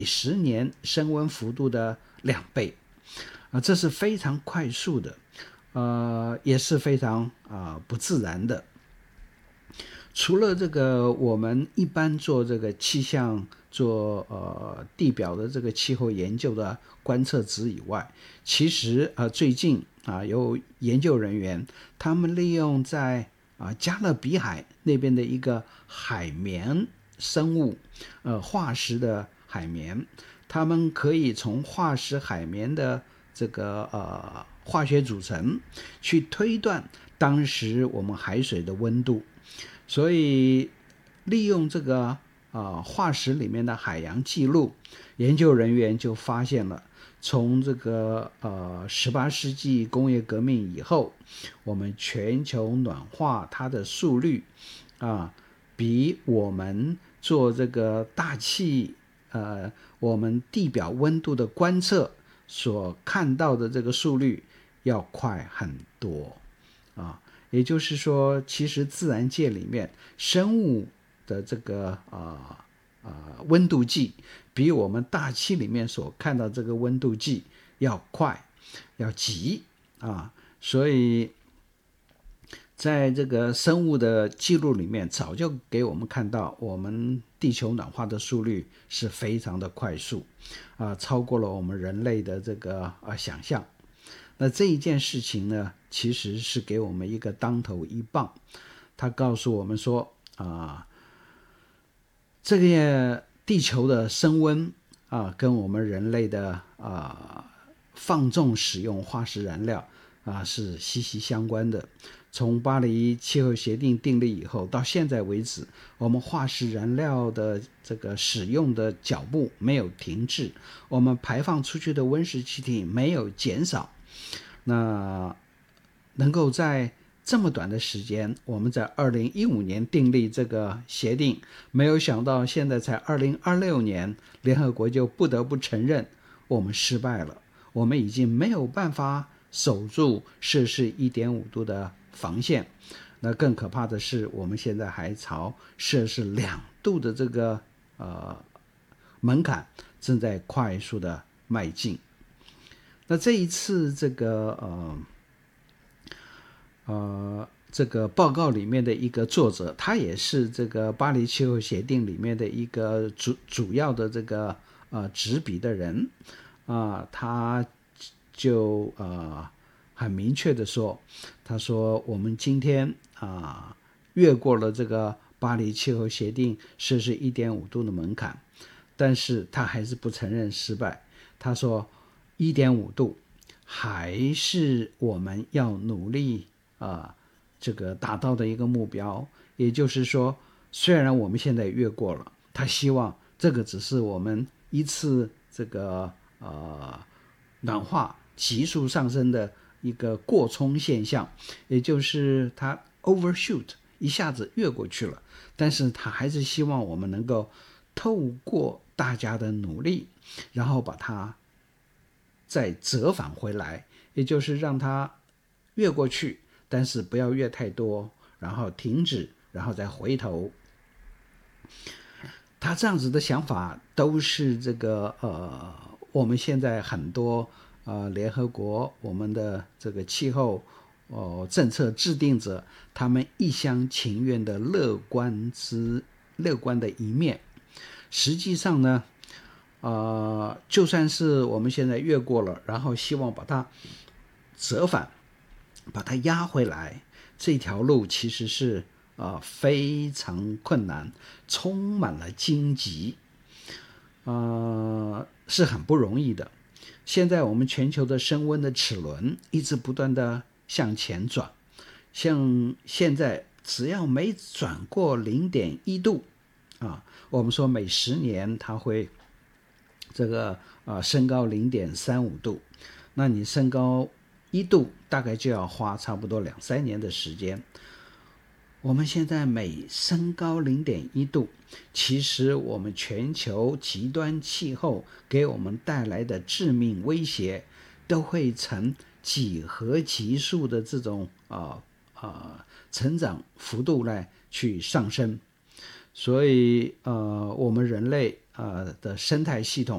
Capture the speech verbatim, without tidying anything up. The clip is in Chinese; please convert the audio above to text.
十年升温幅度的两倍啊，这是非常快速的，呃，也是非常啊、呃、不自然的。除了这个我们一般做这个气象做呃地表的这个气候研究的观测值以外，其实呃最近啊有研究人员他们利用在啊加勒比海那边的一个海绵生物呃化石的海绵，他们可以从化石海绵的这个呃化学组成去推断当时我们海水的温度。所以利用这个呃化石里面的海洋记录，研究人员就发现了，从这个呃十八世纪工业革命以后，我们全球暖化它的速率啊，比我们做这个大气呃我们地表温度的观测所看到的这个速率要快很多啊。也就是说，其实自然界里面生物的这个呃呃温度计，比我们大气里面所看到这个温度计要快，要急啊。所以在这个生物的记录里面，早就给我们看到，我们地球暖化的速率是非常的快速啊，超过了我们人类的这个呃想象。那这一件事情呢，其实是给我们一个当头一棒，他告诉我们说啊，这个地球的升温啊，跟我们人类的啊放纵使用化石燃料啊是息息相关的。从巴黎气候协定订立以后到现在为止，我们化石燃料的这个使用的脚步没有停滞，我们排放出去的温室气体没有减少。那能够在这么短的时间，我们在二零一五年订立这个协定，没有想到现在才二零二六年，联合国就不得不承认我们失败了，我们已经没有办法守住摄氏一点五度的防线。那更可怕的是，我们现在还朝摄氏两度的这个呃门槛正在快速的迈进。那这一次这个呃呃这个报告里面的一个作者，他也是这个巴黎气候协定里面的一个主主要的这个呃执笔的人啊、呃，他就呃很明确的说，他说我们今天啊、呃、越过了这个巴黎气候协定摄氏一点五度的门槛，但是他还是不承认失败。他说一点五度还是我们要努力啊、呃、这个达到的一个目标。也就是说，虽然我们现在越过了，他希望这个只是我们一次这个呃暖化急速上升的一个过冲现象，也就是它 overshoot 一下子越过去了，但是他还是希望我们能够透过大家的努力，然后把它再折返回来，也就是让它越过去，但是不要越太多，然后停止，然后再回头。他这样子的想法都是这个呃，我们现在很多呃联合国我们的这个气候哦、呃、政策制定者，他们一厢情愿的乐观之乐观的一面。实际上呢，呃，就算是我们现在越过了，然后希望把它折返，把它压回来，这条路其实是呃非常困难，充满了荆棘，呃，是很不容易的。现在我们全球的升温的齿轮一直不断的向前转，像现在只要每转过零点一度啊，我们说每十年它会这个呃升高零点三五度，那你升高一度大概就要花差不多两三年的时间。我们现在每升高零点一度，其实我们全球极端气候给我们带来的致命威胁，都会呈几何级数的这种呃呃成长幅度来去上升。所以呃，我们人类呃的生态系统